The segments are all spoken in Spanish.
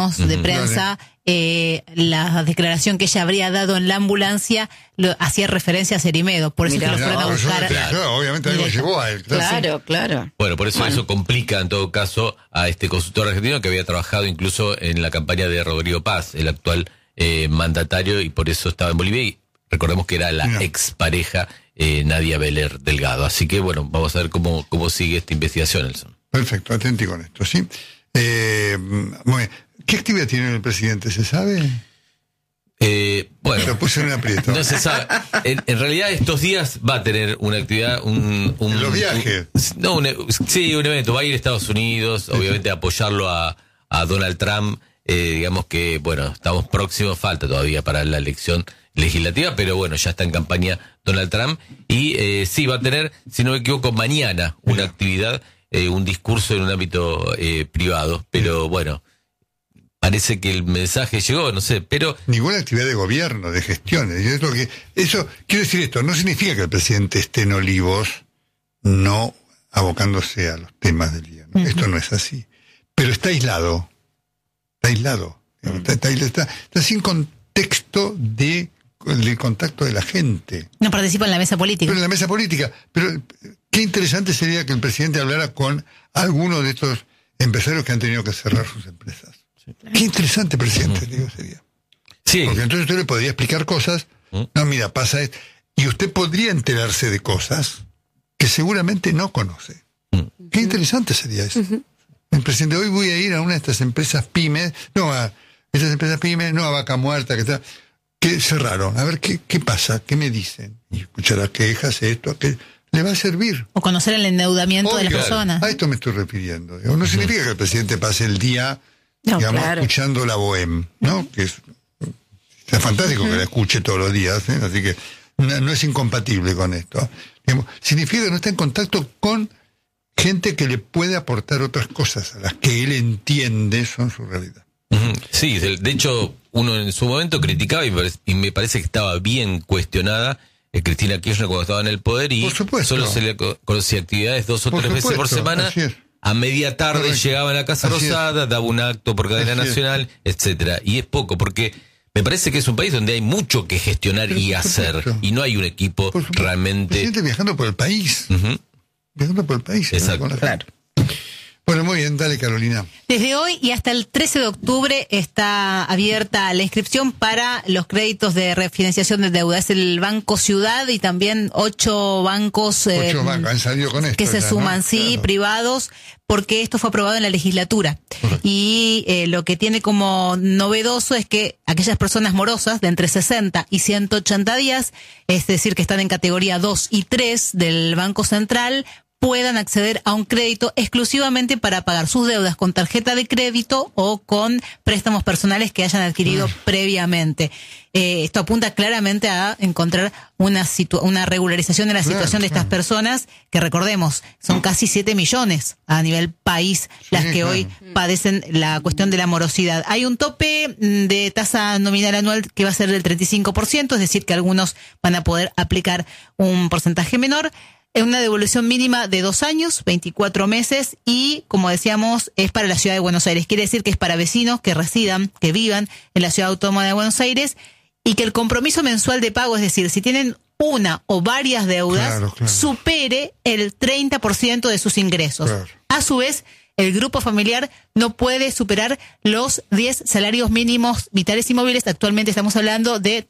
recordemos, de prensa, la declaración que ella habría dado en la ambulancia hacía referencia a Cerimedo, por eso que lo fueron a buscar. Claro, obviamente algo llevó a él. Claro. Bueno, por eso complica en todo caso a este consultor argentino que había trabajado incluso en la campaña de Rodrigo Paz, el actual mandatario, y por eso estaba en Bolivia, y recordemos que era la expareja Nadia Beler Delgado. Así que bueno, vamos a ver cómo sigue esta investigación, Nelson. Perfecto, atenti con esto, ¿sí? Muy bien. ¿Qué actividad tiene el presidente? ¿Se sabe? Bueno, lo puse en un aprieto. No se sabe. En realidad estos días va a tener una actividad, los viajes. Un evento. Va a ir a Estados Unidos, obviamente a apoyarlo a Donald Trump. Digamos que, bueno, estamos próximos, falta todavía para la elección legislativa, pero bueno, ya está en campaña Donald Trump. Y sí, va a tener, si no me equivoco, mañana una actividad, un discurso en un ámbito privado. Pero bueno, parece que el mensaje llegó, no sé, pero... Ninguna actividad de gobierno, de gestión. Quiero decir esto, no significa que el presidente esté en Olivos no abocándose a los temas del día, ¿no? Esto no es así. Pero está aislado. Está sin contexto del contacto de la gente. No participa en la mesa política. Pero en la mesa política. Pero qué interesante sería que el presidente hablara con algunos de estos empresarios que han tenido que cerrar sus empresas. Qué interesante presidente, sería. Sí. Porque entonces usted le podría explicar cosas. No, mira, pasa esto. Y usted podría enterarse de cosas que seguramente no conoce. Qué interesante sería eso. El presidente, hoy voy a ir a una de estas empresas pymes, a Vaca Muerta, que cerraron. A ver qué pasa, qué me dicen. Y escuchar las quejas, aquello. Le va a servir. O conocer el endeudamiento de las personas. A esto me estoy refiriendo. No significa que el presidente pase el día, escuchando la Bohème, ¿no? Que es fantástico que la escuche todos los días, así que no es incompatible con esto. Significa que no está en contacto con gente que le puede aportar otras cosas a las que él entiende son su realidad. Sí, de hecho, uno en su momento criticaba y me parece que estaba bien cuestionada Cristina Kirchner cuando estaba en el poder, y solo se le conocía actividades 2 o 3 veces por semana. A media tarde llegaba a la Casa Rosada, daba un acto por cadena nacional, etcétera. Y es poco, porque me parece que es un país donde hay mucho que gestionar y hacer, y no hay un equipo realmente... El presidente viajando por el país. Viajando por el país. Exacto. Claro. Bueno, muy bien, dale, Carolina. Desde hoy y hasta el 13 de octubre está abierta la inscripción para los créditos de refinanciación de deuda. Es el Banco Ciudad y también 8 bancos, han salido con esto, que se suman, claro, privados, porque esto fue aprobado en la legislatura. Y lo que tiene como novedoso es que aquellas personas morosas de entre 60 y 180 días, es decir, que están en categoría 2 y 3 del Banco Central, puedan acceder a un crédito exclusivamente para pagar sus deudas con tarjeta de crédito o con préstamos personales que hayan adquirido previamente. Esto apunta claramente a encontrar una regularización de la situación de estas personas, que recordemos, son casi 7 millones a nivel país las que hoy padecen la cuestión de la morosidad. Hay un tope de tasa nominal anual que va a ser del 35%, es decir, que algunos van a poder aplicar un porcentaje menor. Una devolución mínima de 2 años, 24 meses, y, como decíamos, es para la Ciudad de Buenos Aires. Quiere decir que es para vecinos que residan, que vivan en la Ciudad Autónoma de Buenos Aires, y que el compromiso mensual de pago, es decir, si tienen una o varias deudas, supere el 30% de sus ingresos. A su vez, el grupo familiar no puede superar los 10 salarios mínimos vitales y móviles. Actualmente estamos hablando de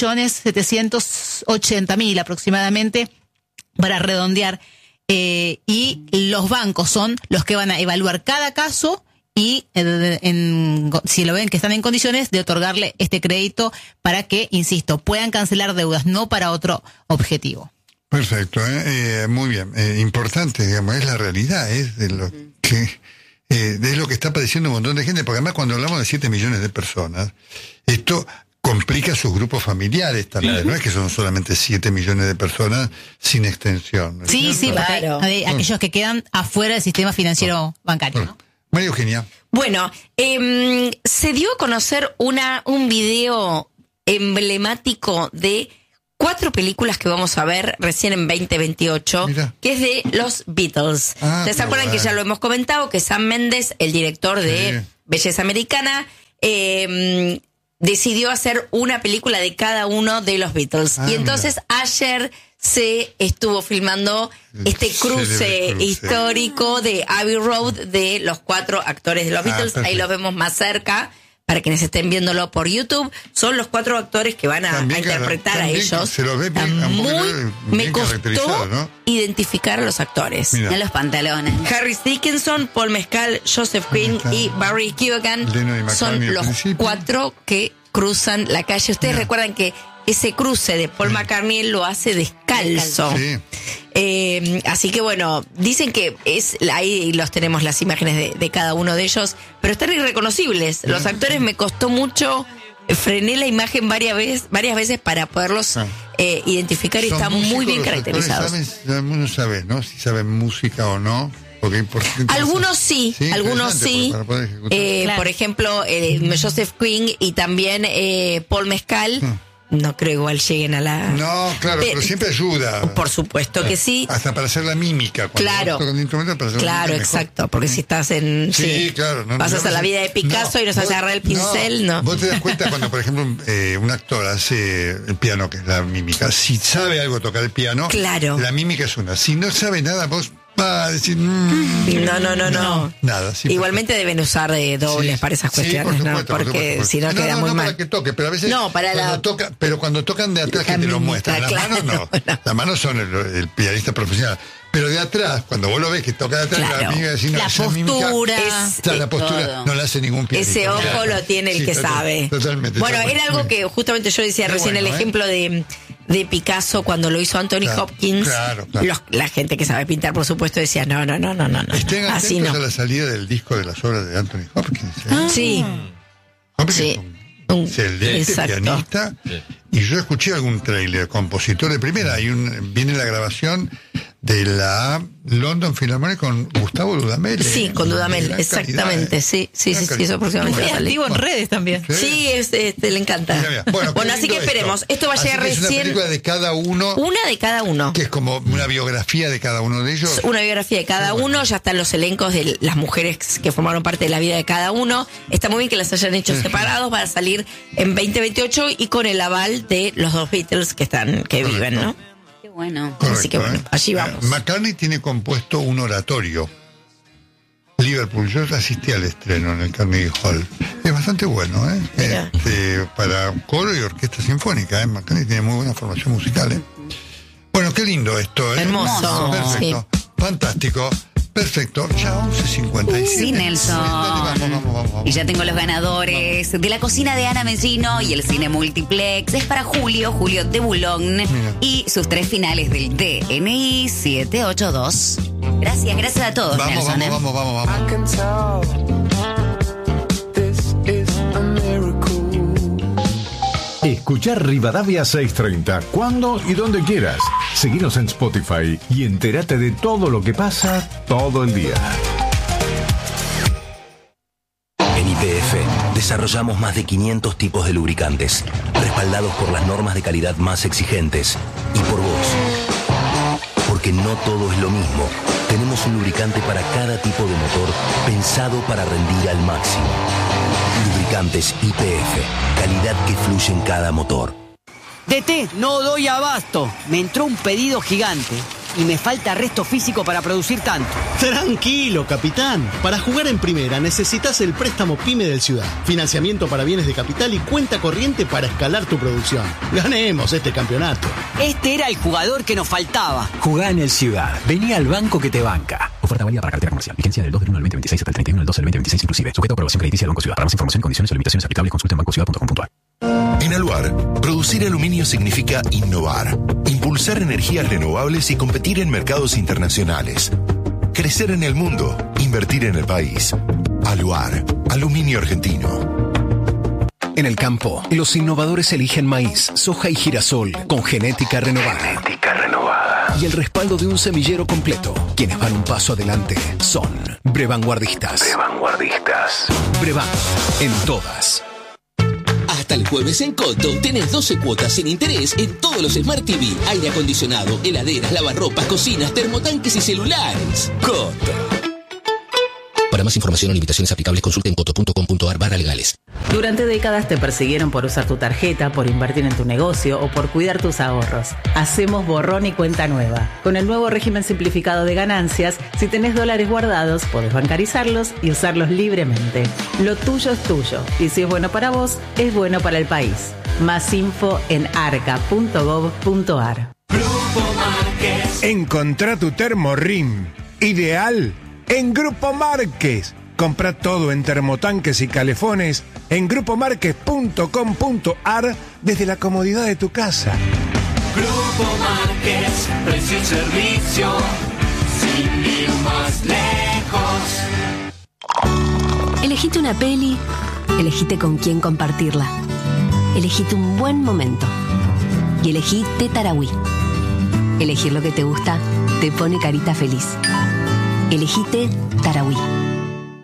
3.780.000 aproximadamente, para redondear, y los bancos son los que van a evaluar cada caso y si lo ven que están en condiciones de otorgarle este crédito para que, insisto, puedan cancelar deudas, no para otro objetivo. Perfecto, muy bien, importante, digamos, es la realidad, es de lo que está padeciendo un montón de gente, porque además cuando hablamos de 7 millones de personas, esto complica sus grupos familiares también, claro. No es que son solamente 7 millones de personas sin extensión, ¿no? Sí, claro. Aquellos que quedan afuera del sistema financiero bancario, ¿no? María Eugenia. Bueno, se dio a conocer un video emblemático de 4 películas que vamos a ver recién en 2028, que es de los Beatles. ¿Ustedes se acuerdan que ya lo hemos comentado, que Sam Mendes, el director de Belleza Americana, decidió hacer una película de cada uno de los Beatles. Y entonces ayer se estuvo filmando este cruce histórico de Abbey Road de los 4 actores de los Beatles. Perfecto. Ahí los vemos más cerca. Para quienes estén viéndolo por YouTube, son los 4 actores que van a interpretar a ellos. Se los ve bien, me costó, ¿no?, identificar a los actores. En los pantalones. Harry Dickinson, Paul Mescal, Joseph Quinn y Barry Keoghan son los 4 que cruzan la calle. Ustedes recuerdan que ese cruce de Paul McCartney lo hace descalzo. Sí. Así que bueno, dicen que ahí los tenemos las imágenes de cada uno de ellos, pero están irreconocibles. Los actores me costó mucho, frené la imagen varias veces para poderlos identificar y están muy bien caracterizados. Uno sabe, ¿no? Si saben música o no. Algunos sí. Claro. Por ejemplo, Joseph Quinn y también Paul Mescal. No creo igual lleguen a la... No, claro, pero siempre ayuda. Por supuesto que sí. Hasta para hacer la mímica. Claro, claro, exacto. Porque si estás en... Sí, claro. Pasas a la vida de Picasso y nos hace agarrar el pincel, ¿no? Vos te das cuenta cuando, por ejemplo, un actor hace el piano, que es la mímica. Si sabe algo tocar el piano, claro, la mímica es una. Si no sabe nada, vos... va a decir, no. Nada. Igualmente deben usar dobles para esas cuestiones, ¿no? Porque si no queda muy mal. Para que toque, pero a veces cuando tocan de atrás que te lo muestran. Las manos no. Las manos son el pianista profesional. Pero de atrás, cuando vos lo ves que toca de atrás, la postura, la postura no la hace ningún pianista. Ese ojo lo tiene el que sabe. Totalmente. Bueno, era algo que justamente yo decía recién, el ejemplo de Picasso cuando lo hizo Anthony Hopkins. Claro. La gente que sabe pintar, por supuesto, decía no. Estén así no. A la salida del disco de las obras de Anthony Hopkins. Sí. Hopkins un excelente pianista. Sí. Y yo escuché algún tráiler, compositor de primera. Viene la grabación de la London Philharmonic con Gustavo Dudamel. Sí, con Dudamel, exactamente. Sí, eso próximamente va a salir. Activo en redes también. Sí, le encanta. Bueno, así que esperemos. Esto va a llegar recién. Es una película de cada uno. Una de cada uno. Que es como una biografía de cada uno de ellos. Una biografía de cada uno. Ya están los elencos de las mujeres que formaron parte de la vida de cada uno. Está muy bien que las hayan hecho separados para salir en 2028 y con el aval de los 2 Beatles que viven, ¿no? Bueno. Correcto, así que bueno, allí vamos. McCartney tiene compuesto un oratorio. Liverpool, yo asistí al estreno en el Carnegie Hall. Es bastante bueno, para coro y orquesta sinfónica. McCartney tiene muy buena formación musical. Bueno, qué lindo esto. Hermoso. Perfecto. Sí. Fantástico. Perfecto, ya 11:57. Sí, Nelson. Vamos. Y ya tengo los ganadores de la cocina de Ana Mellino y el cine multiplex. Es para Julio de Boulogne. Y sus 3 finales del DNI 782. Gracias a todos, Nelson. Vamos. Escuchar Rivadavia 630 cuando y donde quieras. Seguinos en Spotify y entérate de todo lo que pasa todo el día. En YPF desarrollamos más de 500 tipos de lubricantes, respaldados por las normas de calidad más exigentes y por vos. Porque no todo es lo mismo. Tenemos un lubricante para cada tipo de motor pensado para rendir al máximo. Lubricantes YPF, calidad que fluye en cada motor. DT, no doy abasto. Me entró un pedido gigante y me falta resto físico para producir tanto. Tranquilo, capitán. Para jugar en primera necesitas el préstamo PYME del Ciudad. Financiamiento para bienes de capital y cuenta corriente para escalar tu producción. Ganemos este campeonato. Este era el jugador que nos faltaba. Jugá en el Ciudad. Vení al banco que te banca. Oferta válida para cartera comercial. Vigencia del 2 del 1 del 2026 hasta el 31 del 12 del 2026 inclusive. Sujeto a aprobación crediticia del Banco Ciudad. Para más información, condiciones o limitaciones aplicables, consulta en bancociudad.com.ar. En Aluar, producir aluminio significa innovar, impulsar energías renovables y competir en mercados internacionales. Crecer en el mundo, invertir en el país. Aluar, aluminio argentino. En el campo, los innovadores eligen maíz, soja y girasol con genética renovada. Y el respaldo de un semillero completo. Quienes van un paso adelante son Brevanguardistas. Brevan, en todas. Hasta el jueves en Coto tenés 12 cuotas sin interés en todos los Smart TV, aire acondicionado, heladeras, lavarropas, cocinas, termotanques y celulares. Coto. Para más información o limitaciones aplicables, consulte en coto.com.ar/legales. Durante décadas te persiguieron por usar tu tarjeta, por invertir en tu negocio o por cuidar tus ahorros. Hacemos borrón y cuenta nueva. Con el nuevo régimen simplificado de ganancias, si tenés dólares guardados, podés bancarizarlos y usarlos libremente. Lo tuyo es tuyo, y si es bueno para vos, es bueno para el país. Más info en arca.gov.ar. Encontrá tu termorrim ideal en Grupo Márquez. Comprá todo en termotanques y calefones en grupomarquez.com.ar desde la comodidad de tu casa. Grupo Márquez, precio y servicio, sin ir más lejos. Elegite una peli, elegite con quién compartirla. Elegite un buen momento. Y elegí Tarahui. Elegir lo que te gusta te pone carita feliz. Elegite Tarahui.